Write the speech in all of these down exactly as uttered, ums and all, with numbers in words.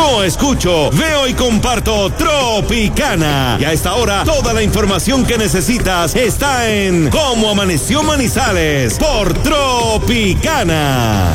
Yo escucho, veo y comparto Tropicana. Y a esta hora, toda la información que necesitas está en Cómo Amaneció Manizales por Tropicana.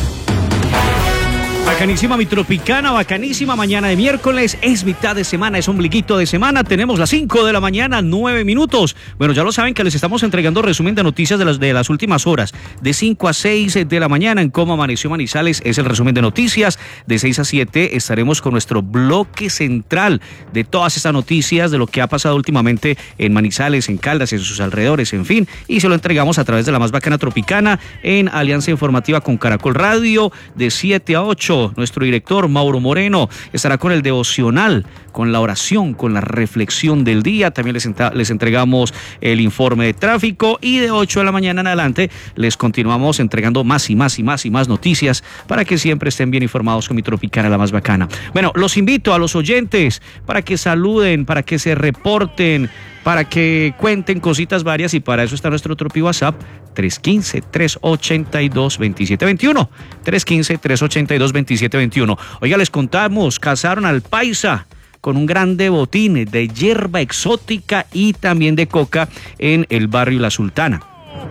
Bacanísima mi Tropicana, bacanísima mañana de miércoles, es mitad de semana, es ombliguito de semana, tenemos las cinco de la mañana, nueve minutos. Bueno, ya lo saben que les estamos entregando resumen de noticias de las, de las últimas horas, de cinco a seis de la mañana en Cómo Amaneció Manizales, es el resumen de noticias, de seis a siete estaremos con nuestro bloque central de todas estas noticias, de lo que ha pasado últimamente en Manizales, en Caldas, en sus alrededores, en fin, y se lo entregamos a través de la más bacana Tropicana en alianza informativa con Caracol Radio, de siete a ocho. Nuestro director Mauro Moreno estará con el devocional, con la oración, con la reflexión del día. También les, les entregamos el informe de tráfico y de ocho de la mañana en adelante les continuamos entregando más y más y más y más noticias para que siempre estén bien informados con mi Tropicana, la más bacana. Bueno, los invito a los oyentes para que saluden, para que se reporten, para que cuenten cositas varias, y para eso está nuestro Tropi WhatsApp tres uno cinco, tres ocho dos, dos siete dos uno, tres uno cinco, tres ocho dos, dos siete dos uno. Oiga, les contamos, cazaron al paisa con un grande botín de hierba exótica y también de coca en el barrio La Sultana.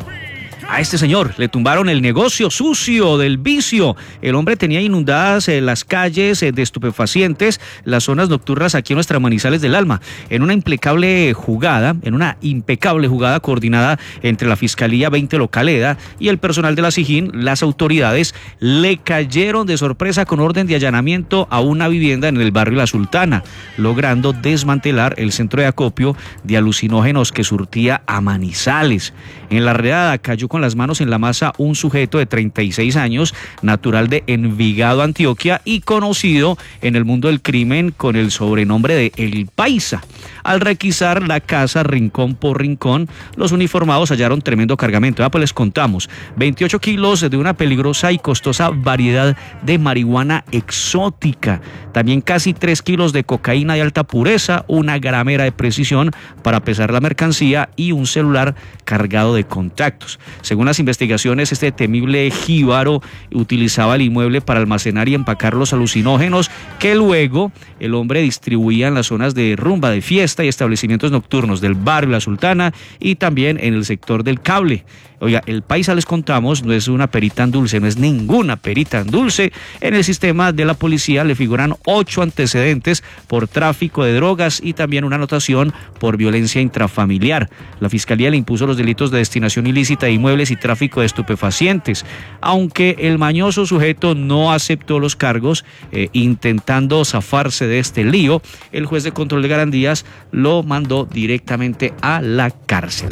A este señor le tumbaron el negocio sucio del vicio. El hombre tenía inundadas eh, las calles eh, de estupefacientes, las zonas nocturnas aquí en nuestra Manizales del Alma. En una impecable jugada, en una impecable jugada coordinada entre la Fiscalía veinte Localeda y el personal de la SIJIN, las autoridades le cayeron de sorpresa con orden de allanamiento a una vivienda en el barrio La Sultana, logrando desmantelar el centro de acopio de alucinógenos que surtía a Manizales. En la redada cayó con las manos en la masa un sujeto de treinta y seis años, natural de Envigado, Antioquia, y conocido en el mundo del crimen con el sobrenombre de El Paisa. Al requisar la casa rincón por rincón, los uniformados hallaron tremendo cargamento. Ya pues les contamos, veintiocho kilos de una peligrosa y costosa variedad de marihuana exótica, también casi tres kilos de cocaína de alta pureza, una gramera de precisión para pesar la mercancía y un celular cargado de contactos. Según las investigaciones, este temible jíbaro utilizaba el inmueble para almacenar y empacar los alucinógenos que luego el hombre distribuía en las zonas de rumba, de fiesta y establecimientos nocturnos del barrio La Sultana y también en el sector del Cable. Oiga, el paisa, les contamos, no es una perita en dulce, no es ninguna perita en dulce. En el sistema de la policía le figuran ocho antecedentes por tráfico de drogas y también una anotación por violencia intrafamiliar. La Fiscalía le impuso los delitos de destinación ilícita de inmuebles y tráfico de estupefacientes, aunque el mañoso sujeto no aceptó los cargos, eh, intentando zafarse de este lío. El juez de control de garantías lo mandó directamente a la cárcel.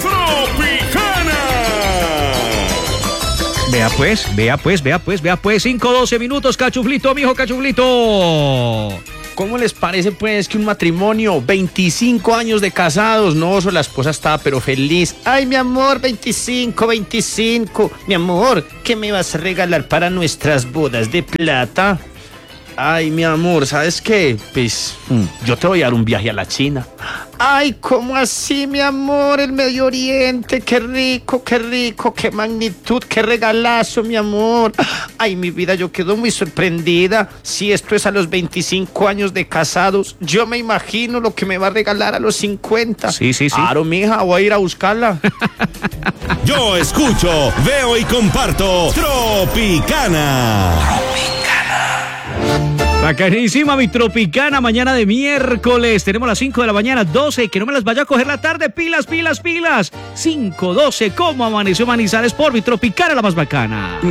Vea pues, vea pues, vea pues, vea pues, cinco doce minutos, Cachuflito, mijo, Cachuflito. ¿Cómo les parece pues que un matrimonio, veinticinco años de casados? No, la esposa estaba pero feliz. Ay, mi amor, veinticinco, veinticinco. Mi amor, ¿qué me vas a regalar para nuestras bodas de plata? Ay, mi amor, ¿sabes qué? Pues mm, yo te voy a dar un viaje a la China. Ay, ¿cómo así, mi amor? El Medio Oriente, qué rico, qué rico, qué magnitud, qué regalazo, mi amor. Ay, mi vida, yo quedo muy sorprendida. Si esto es a los veinticinco años de casados, yo me imagino lo que me va a regalar a los cincuenta. Sí, sí, sí. Claro, mija, voy a ir a buscarla. Yo escucho, veo y comparto Tropicana. Bacanísima mi Tropicana, mañana de miércoles. Tenemos las cinco de la mañana, doce, que no me las vaya a coger la tarde. Pilas, pilas, pilas. cinco doce, ¿cómo amaneció Manizales por mi Tropicana, la más bacana?